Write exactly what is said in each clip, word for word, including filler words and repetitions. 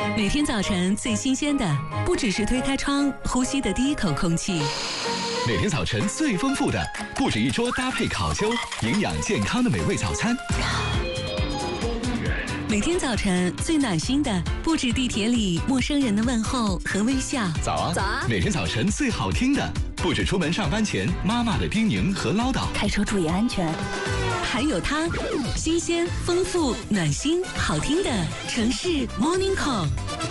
每天早晨最新鲜的，不只是推开窗呼吸的第一口空气。 每天早晨最丰富的，不止一桌搭配烤秋，营养健康的美味早餐。 每天早晨最暖心的，不止地铁里陌生人的问候和微笑。 早啊， 早啊！ 每天早晨最好听的，不止出门上班前妈妈的叮咛和唠叨。 开车注意安全。还有它，新鲜、丰富、暖心、好听的城市 Morning Call。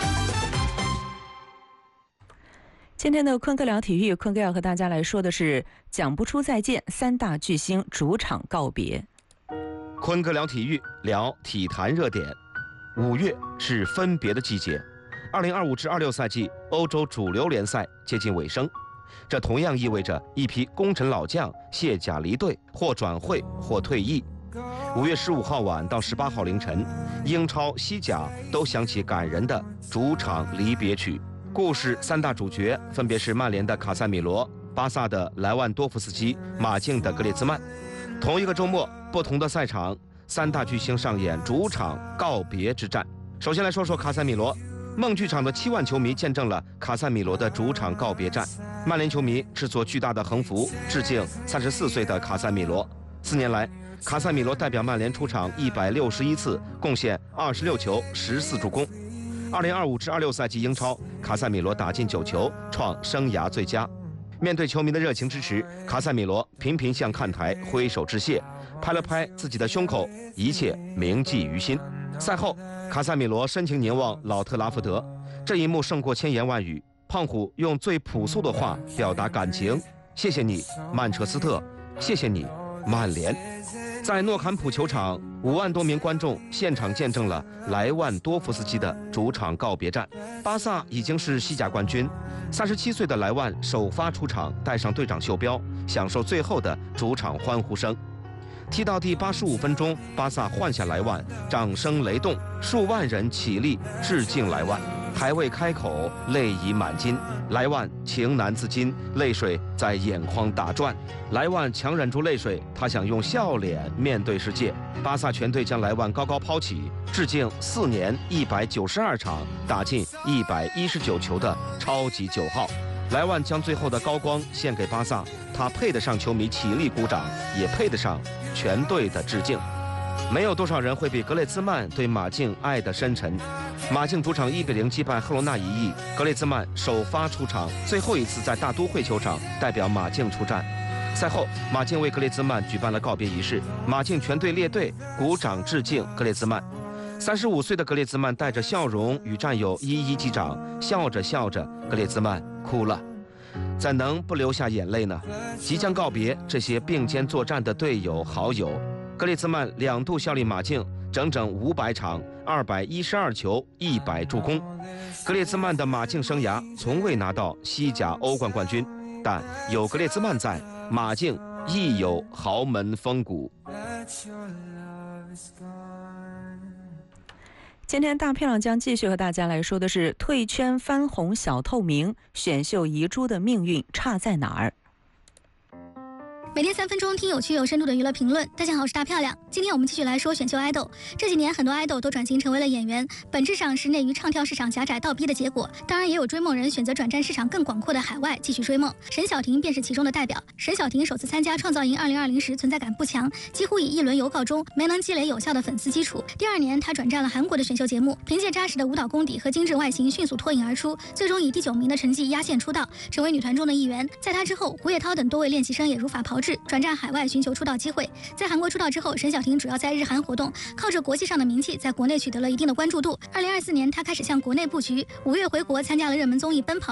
今天的坤哥聊体育，坤哥要和大家来说的是讲不出再见，三大巨星主场告别。 坤哥聊体育，聊体坛热点。五月是分别的季节，二零二五至二六赛季欧洲主流联赛接近尾声，这同样意味着一批功臣老将卸甲离队，或转会或退役。五月十五号晚到十八号凌晨，英超、西甲都响起感人的主场离别曲。故事三大主角分别是曼联的卡塞米罗、巴萨的莱万多夫斯基、马竞的格列兹曼。同一个周末，不同的赛场，三大巨星上演主场告别之战。首先来说说卡塞米罗，梦剧场的七万球迷见证了卡塞米罗的主场告别战。曼联球迷制作巨大的横幅，致敬三十四岁的卡塞米罗。四年来，卡塞米罗代表曼联出场一百六十一次，贡献二十六球、十四助攻。二零二五至二六赛季英超，卡塞米罗打进九球，创生涯最佳。面对球迷的热情支持，卡塞米罗频频向看台挥手致谢，拍了拍自己的胸口，一切铭记于心。赛后，卡塞米罗深情凝望老特拉福德，这一幕胜过千言万语。胖虎用最朴素的话表达感情：谢谢你，曼彻斯特；谢谢你，曼联。在诺坎普球场，五万多名观众现场见证了莱万多夫斯基的主场告别战。巴萨已经是西甲冠军，三十七岁的莱万首发出场，带上队长袖标，享受最后的主场欢呼声。踢到第八十五分钟，巴萨换下莱万，掌声雷动，数万人起立致敬莱万。还未开口，泪已满襟，莱万情难自禁，泪水在眼眶打转。莱万强忍住泪水，他想用笑脸面对世界。巴萨全队将莱万高高抛起，致敬四年一百九十二场打进一百一十九球的超级九号。莱万将最后的高光献给巴萨，他配得上球迷起立鼓掌，也配得上全队的致敬。没有多少人会比格列兹曼对马竞爱得深沉。马竞主场一比零击败赫罗纳一役，格列兹曼首发出场，最后一次在大都会球场代表马竞出战。赛后，马竞为格列兹曼举办了告别仪式，马竞全队列队鼓掌致敬格列兹曼。三十五岁的格列兹曼带着笑容与战友一一击掌，笑着笑着，格列兹曼哭了。怎能不流下眼泪呢？即将告别这些并肩作战的队友好友。格列兹曼两度效力马竞，整整五百场，二百一十二球，一百助攻。格列兹曼的马竞生涯从未拿到西甲欧冠冠军，但有格列兹曼在，马竞亦有豪门风骨。 今天大漂亮将继续和大家来说的是退圈翻红小透明，选秀遗珠的命运差在哪儿？ 每天三分钟，听有趣有深度的娱乐评论。大家好，我是大漂亮。今天我们继续来说选秀爱豆。这几年很多爱豆都转型成为了演员，本质上是内娱唱跳市场狭窄倒逼的结果。当然，也有追梦人选择转战市场更广阔的海外继续追梦。沈小婷便是其中的代表。沈小婷首次参加创造营二零二零时存在感不强，几乎以一轮游告终，没能积累有效的粉丝基础。第二年，她转战了韩国的选秀节目，凭借扎实的舞蹈功底和精致外形迅速脱颖而出，最终以第九名的成绩压线出道，成为女团中的一员。在她之后，胡叶涛等多位练习生也如法炮制，转战海外寻求出道机会。在韩国出道之后，沈小婷主要在日韩活动，靠着国际上的名气，在国内取得了一定的关注度。二零二四年，她开始向国内布局，五月回国参加了热门综艺《奔跑》。